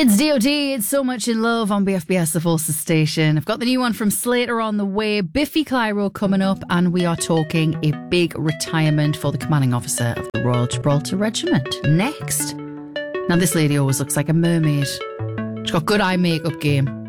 It's DOD, it's So Much in Love on BFBS, the Forces station. I've got the new one from Slater on the way, Biffy Clyro coming up, and we are talking a big retirement for the commanding officer of the Royal Gibraltar Regiment. Next. Now, this lady always looks like a mermaid. She's got good eye makeup game.